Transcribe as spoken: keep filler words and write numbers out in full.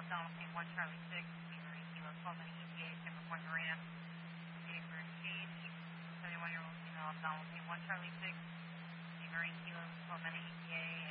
Donald P. one Charlie six, Marine Kilo twelve Mini E T A, Timber Point Marina. Date for exchange, seventy-one-year-old female of Donald P. one Charlie six, Marine Kilo twelve Mini E T A,